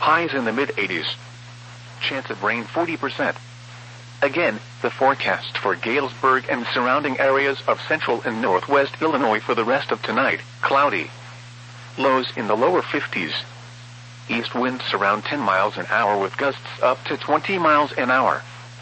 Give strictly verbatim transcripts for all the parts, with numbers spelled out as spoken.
Highs in the mid eighties. Chance of rain forty percent. Again, the forecast for Galesburg and surrounding areas of central and northwest Illinois for the rest of tonight: cloudy. Lows in the lower fifties. East winds around ten miles an hour with gusts up to twenty miles an hour.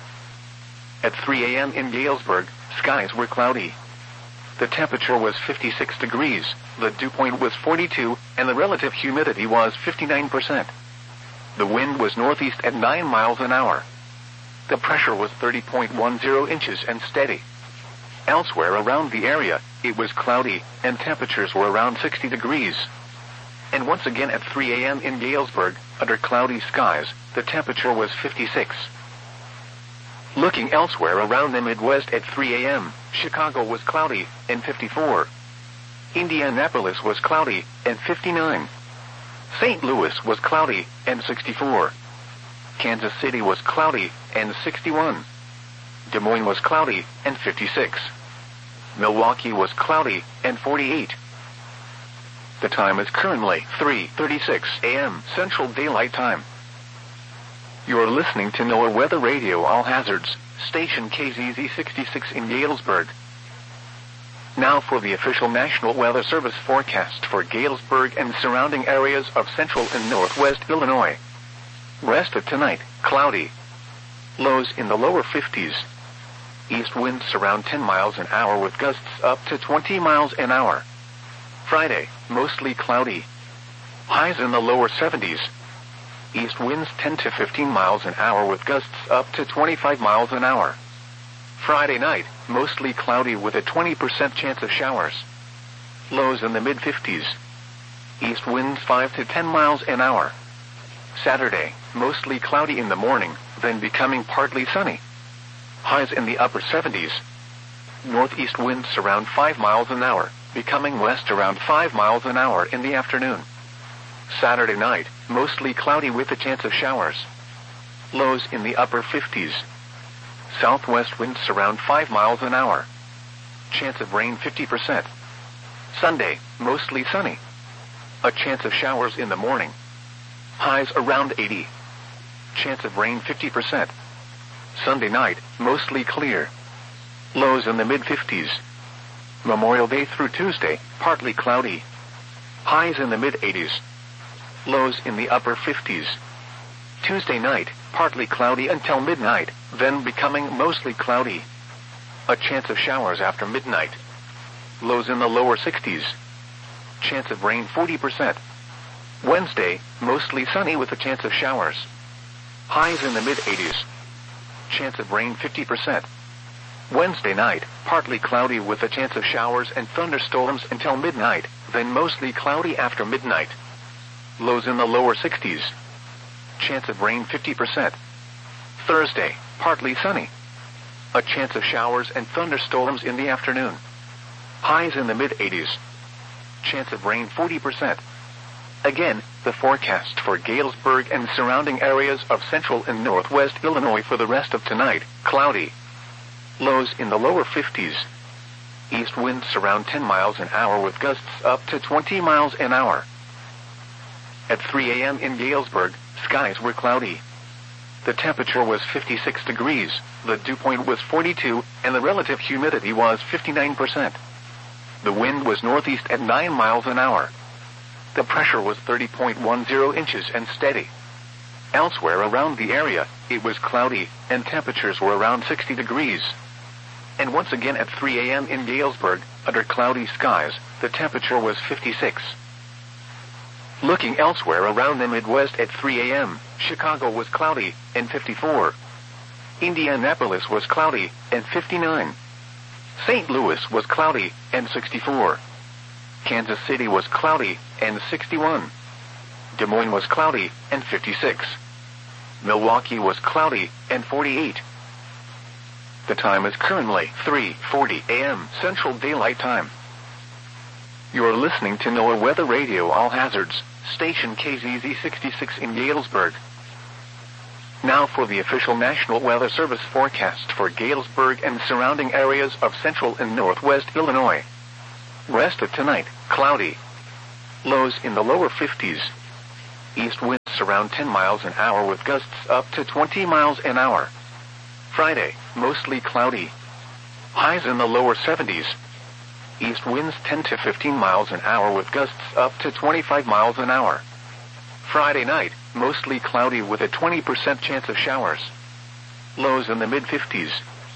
At three a m in Galesburg, skies were cloudy. The temperature was fifty-six degrees, the dew point was forty-two, and the relative humidity was fifty-nine percent. The wind was northeast at nine miles an hour. The pressure was thirty point one zero inches and steady. Elsewhere around the area, it was cloudy, and temperatures were around sixty degrees. And once again at three a m in Galesburg, under cloudy skies, the temperature was fifty-six. Looking elsewhere around the Midwest at three a m, Chicago was cloudy, and fifty-four. Indianapolis was cloudy, and fifty-nine. Saint Louis was cloudy, and sixty-four. Kansas City was cloudy, and sixty-one. Des Moines was cloudy, and fifty-six. Milwaukee was cloudy, and forty-eight. The time is currently three thirty-six a m Central Daylight Time. You are listening to NOAA Weather Radio All Hazards, station K Z Z sixty-six in Galesburg. Now for the official National Weather Service forecast for Galesburg and surrounding areas of central and northwest Illinois. Rest of tonight, cloudy. Lows in the lower fifties. East winds around ten miles an hour with gusts up to twenty miles an hour. Friday, mostly cloudy. Highs in the lower seventies. East winds ten to fifteen miles an hour with gusts up to twenty-five miles an hour. Friday night, mostly cloudy with a twenty percent chance of showers. Lows in the mid fifties. East winds five to ten miles an hour. Saturday, mostly cloudy in the morning, then becoming partly sunny. Highs in the upper seventies. Northeast winds around five miles an hour, becoming west around five miles an hour in the afternoon. Saturday night, mostly cloudy with a chance of showers. Lows in the upper fifties. Southwest winds around five miles an hour. Chance of rain fifty percent. Sunday, mostly sunny. A chance of showers in the morning. Highs around eighty. Chance of rain fifty percent. Sunday night, mostly clear. Lows in the mid fifties. Memorial Day through Tuesday, partly cloudy. Highs in the mid eighties. Lows in the upper fifties. Tuesday night, partly cloudy until midnight, then becoming mostly cloudy. A chance of showers after midnight. Lows in the lower sixties. Chance of rain forty percent. Wednesday, mostly sunny with a chance of showers. Highs in the mid eighties. Chance of rain fifty percent. Wednesday night, partly cloudy with a chance of showers and thunderstorms until midnight, then mostly cloudy after midnight. Lows in the lower sixties. Chance of rain fifty percent. Thursday, partly sunny. A chance of showers and thunderstorms in the afternoon. Highs in the mid eighties. Chance of rain forty percent. Again, the forecast for Galesburg and surrounding areas of central and northwest Illinois for the rest of tonight: cloudy. Lows in the lower fifties. East winds around ten miles an hour with gusts up to twenty miles an hour. At three a m in Galesburg, skies were cloudy. The temperature was fifty-six degrees, the dew point was forty-two, and the relative humidity was fifty-nine percent. The wind was northeast at nine miles an hour. The pressure was thirty point one zero inches and steady. Elsewhere around the area, it was cloudy, and temperatures were around sixty degrees. And once again at three a m in Galesburg, under cloudy skies, the temperature was fifty-six. Looking elsewhere around the Midwest at three a m, Chicago was cloudy, and fifty-four. Indianapolis was cloudy, and fifty-nine. Saint Louis was cloudy, and sixty-four. Kansas City was cloudy, and sixty-one. Des Moines was cloudy, and fifty-six. Milwaukee was cloudy, and forty-eight. The time is currently three forty a m Central Daylight Time. You are listening to NOAA Weather Radio All Hazards, station K Z Z sixty-six in Galesburg. Now for the official National Weather Service forecast for Galesburg and surrounding areas of central and northwest Illinois. Rest of tonight, cloudy. Lows in the lower fifties. East winds winds around ten miles an hour with gusts up to twenty miles an hour. Friday, mostly cloudy. Highs in the lower seventies. East winds ten to fifteen miles an hour with gusts up to twenty-five miles an hour. Friday night, mostly cloudy with a twenty percent chance of showers. Lows in the mid-fifties.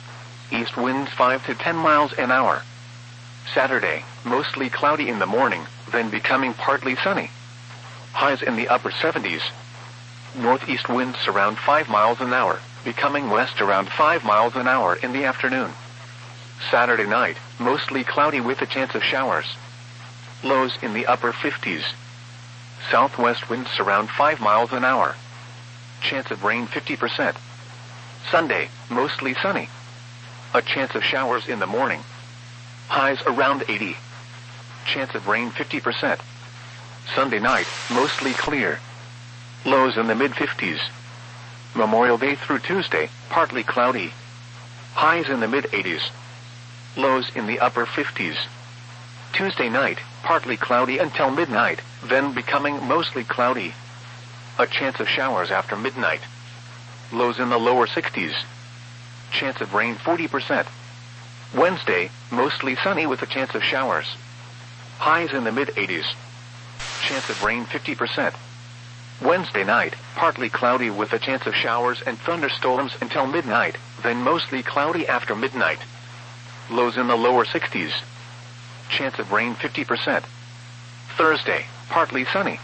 East winds five to ten miles an hour. Saturday, mostly cloudy in the morning, then becoming partly sunny. Highs in the upper seventies. Northeast winds around five miles an hour, becoming west around five miles an hour in the afternoon. Saturday night, mostly cloudy with a chance of showers. Lows in the upper fifties. Southwest winds around five miles an hour. Chance of rain fifty percent. Sunday, mostly sunny. A chance of showers in the morning. Highs around eighty. Chance of rain fifty percent. Sunday night, mostly clear. Lows in the mid-fifties. Memorial Day through Tuesday, partly cloudy. Highs in the mid-eighties. Lows in the upper fifties. Tuesday night, partly cloudy until midnight, then becoming mostly cloudy. A chance of showers after midnight. Lows in the lower sixties. Chance of rain forty percent. Wednesday, mostly sunny with a chance of showers. Highs in the mid-eighties. Chance of rain fifty percent. Wednesday night, partly cloudy with a chance of showers and thunderstorms until midnight, then mostly cloudy after midnight. Lows in the lower sixties. Chance of rain fifty percent. Thursday, partly sunny.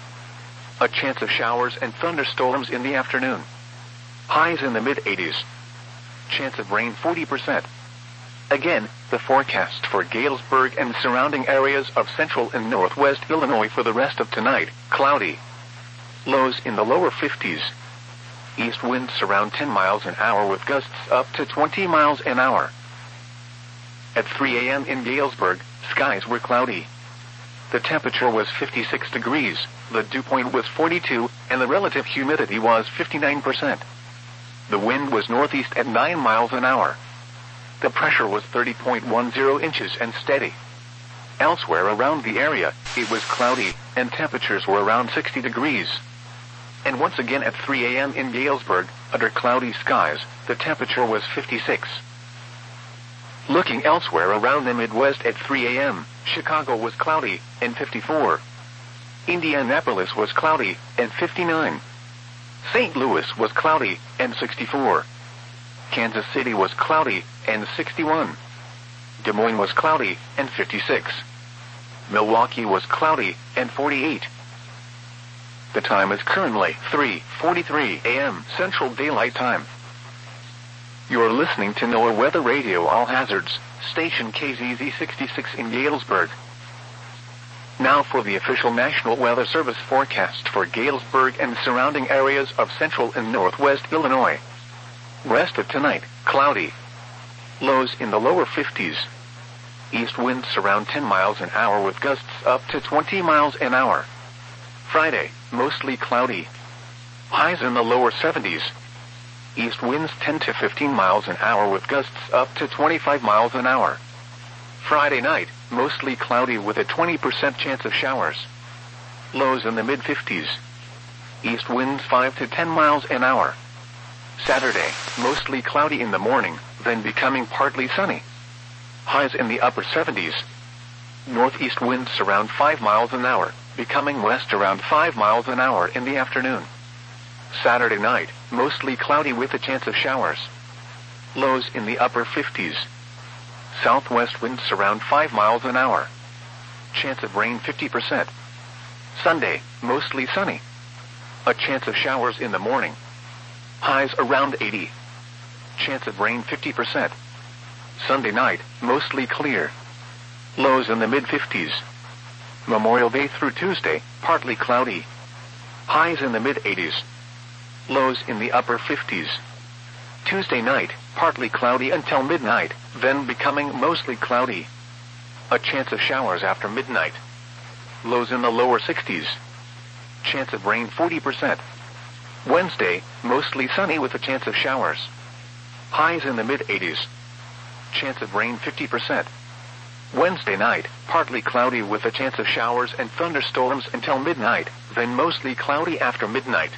A chance of showers and thunderstorms in the afternoon. Highs in the mid-eighties. Chance of rain forty percent. Again, the forecast for Galesburg and surrounding areas of central and northwest Illinois for the rest of tonight, cloudy. Lows in the lower fifties. East winds around ten miles an hour with gusts up to twenty miles an hour. At three a.m. in Galesburg, skies were cloudy. The temperature was fifty-six degrees, the dew point was forty-two, and the relative humidity was fifty-nine percent. The wind was northeast at nine miles an hour. The pressure was thirty point one zero inches and steady. Elsewhere around the area, it was cloudy, and temperatures were around sixty degrees. And once again at three a.m. in Galesburg, under cloudy skies, the temperature was fifty-six. Looking elsewhere around the Midwest at three a.m., Chicago was cloudy, and fifty-four. Indianapolis was cloudy, and fifty-nine. Saint Louis was cloudy, and sixty-four. Kansas City was cloudy, and sixty-one. Des Moines was cloudy, and fifty-six. Milwaukee was cloudy, and forty-eight. The time is currently three forty-three a.m. Central Daylight Time. You're listening to NOAA Weather Radio All Hazards, station K Z Z sixty-six in Galesburg. Now for the official National Weather Service forecast for Galesburg and surrounding areas of central and northwest Illinois. Rest of tonight, cloudy. Lows in the lower fifties. East winds around ten miles an hour with gusts up to twenty miles an hour. Friday, mostly cloudy. Highs in the lower seventies. East winds ten to fifteen miles an hour with gusts up to twenty-five miles an hour. Friday night, mostly cloudy with a twenty percent chance of showers. Lows in the mid-fifties. East winds five to ten miles an hour. Saturday, mostly cloudy in the morning, then becoming partly sunny. Highs in the upper seventies. Northeast winds around five miles an hour, becoming west around five miles an hour in the afternoon. Saturday night, mostly cloudy with a chance of showers. Lows in the upper fifties. Southwest winds around five miles an hour. Chance of rain fifty percent. Sunday, mostly sunny. A chance of showers in the morning. Highs around eighty. Chance of rain fifty percent. Sunday night, mostly clear. Lows in the mid-fifties. Memorial Day through Tuesday, partly cloudy. Highs in the mid-eighties. Lows in the upper fifties. Tuesday night, partly cloudy until midnight, then becoming mostly cloudy. A chance of showers after midnight. Lows in the lower sixties. Chance of rain forty percent. Wednesday, mostly sunny with a chance of showers. Highs in the mid-eighties. Chance of rain fifty percent. Wednesday night, partly cloudy with a chance of showers and thunderstorms until midnight, then mostly cloudy after midnight.